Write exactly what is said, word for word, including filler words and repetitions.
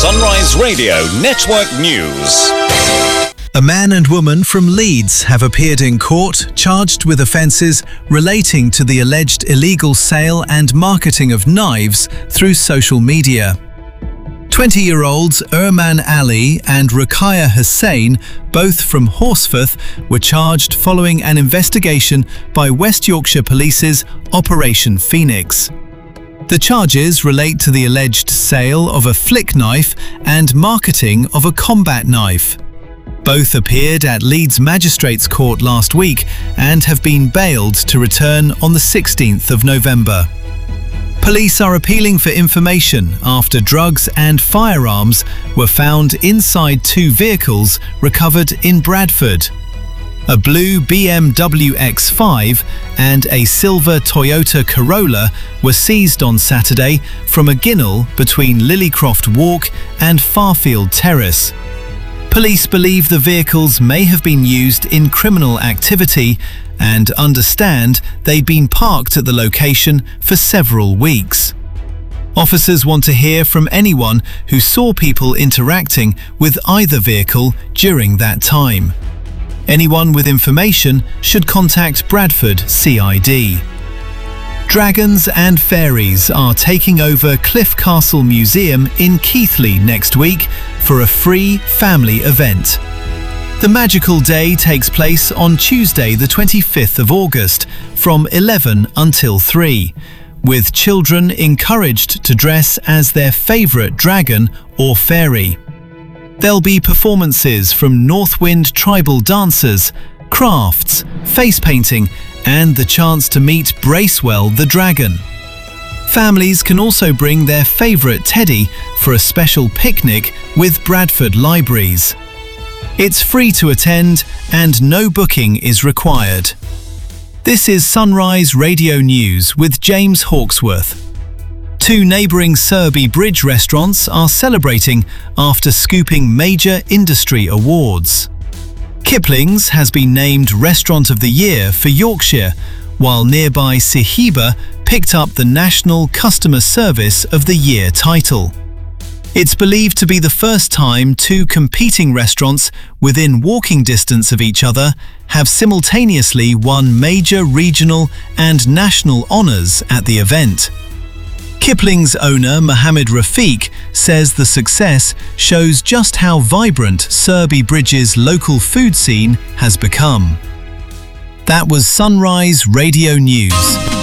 Sunrise Radio Network News. A man and woman from Leeds have appeared in court charged with offences relating to the alleged illegal sale and marketing of knives through social media. twenty-year-olds Erman Ali and Ruqayya Hussain, both from Horsforth, were charged following an investigation by West Yorkshire Police's Operation Phoenix. The charges relate to the alleged sale of a flick knife and marketing of a combat knife. Both appeared at Leeds Magistrates Court last week and have been bailed to return on the sixteenth of November. Police are appealing for information after drugs and firearms were found inside two vehicles recovered in Bradford. A blue B M W X five and a silver Toyota Corolla were seized on Saturday from a ginnel between Lilycroft Walk and Farfield Terrace. Police believe the vehicles may have been used in criminal activity and understand they'd been parked at the location for several weeks. Officers want to hear from anyone who saw people interacting with either vehicle during that time. Anyone with information should contact Bradford C I D. Dragons and fairies are taking over Cliff Castle Museum in Keighley next week for a free family event. The magical day takes place on Tuesday the twenty-fifth of August from eleven until three, with children encouraged to dress as their favourite dragon or fairy. There'll be performances from Northwind tribal dancers, crafts, face painting, and the chance to meet Bracewell the dragon. Families can also bring their favourite teddy for a special picnic with Bradford Libraries. It's free to attend and no booking is required. This is Sunrise Radio News with James Hawksworth. Two neighbouring Surrey Bridge restaurants are celebrating after scooping major industry awards. Kipling's has been named Restaurant of the Year for Yorkshire, while nearby Sahiba picked up the National Customer Service of the Year title. It's believed to be the first time two competing restaurants within walking distance of each other have simultaneously won major regional and national honours at the event. Kipling's owner Mohammed Rafiq says the success shows just how vibrant Surrey Bridge's local food scene has become. That was Sunrise Radio News.